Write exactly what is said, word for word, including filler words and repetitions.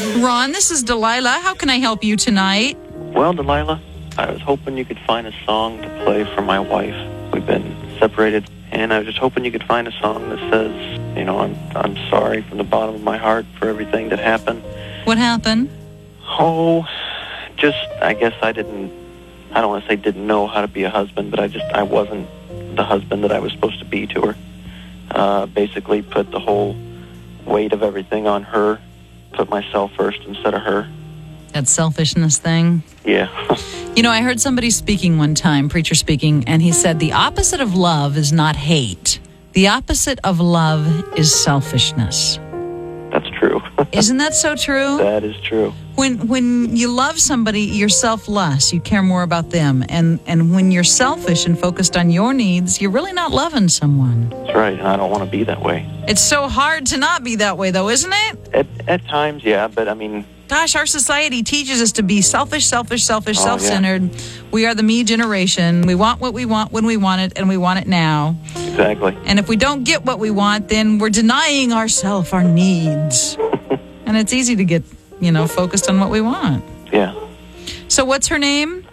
Ron, this is Delilah. How can I help you tonight? Well, Delilah, I was hoping you could find a song to play for my wife. We've been separated, and I was just hoping you could find a song that says, you know, I'm I'm sorry from the bottom of my heart for everything that happened. What happened? Oh, just, I guess I didn't, I don't want to say didn't know how to be a husband, but I just, I wasn't the husband that I was supposed to be to her. Uh, basically put the whole weight of everything on her, put myself first instead of her. That selfishness thing? Yeah. You know, I heard somebody speaking one time, preacher speaking, and he said the opposite of love is not hate. The opposite of love is selfishness. That's true. Isn't that so true? That is true. When when you love somebody, you're selfless. You care more about them. And, and when you're selfish and focused on your needs, you're really not loving someone. That's right, and I don't want to be that way. It's so hard to not be that way, though, isn't it? At, at times, yeah, but I mean... Gosh, our society teaches us to be selfish, selfish, selfish, oh, self-centered. Yeah. We are the me generation. We want what we want when we want it, and we want it now. Exactly. And if we don't get what we want, then we're denying ourselves our needs. And it's easy to get, you know, focused on what we want. Yeah. So what's her name?